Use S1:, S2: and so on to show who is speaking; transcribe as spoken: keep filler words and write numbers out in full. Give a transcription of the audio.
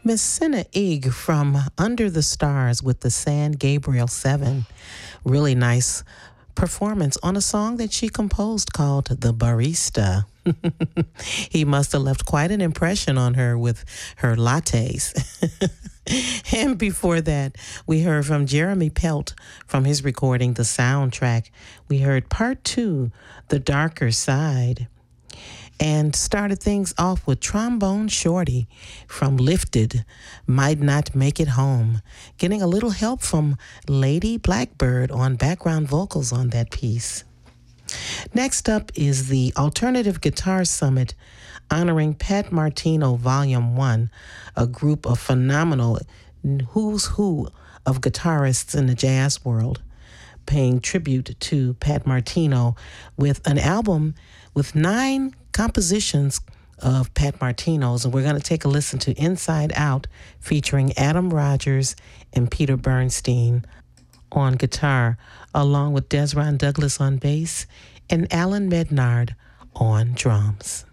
S1: Messina Ig from Under the Stars with the San Gabriel Seven. Really nice performance on a song that she composed called The Barista. He must have left quite an impression on her with her lattes. And before that, we heard from Jeremy Pelt from his recording, The Soundtrack. We heard part two, The Darker Side. And started things off with Trombone Shorty from Lifted, Might Not Make It Home, getting a little help from Lady Blackbird on background vocals on that piece. Next up is the Alternative Guitar Summit honoring Pat Martino Volume one, a group of phenomenal who's who of guitarists in the jazz world, paying tribute to Pat Martino with an album with nine compositions of Pat Martino's, and we're going to take a listen to Inside Out featuring Adam Rogers and Peter Bernstein on guitar, along with Desron Douglas on bass and Alan Mednard on drums.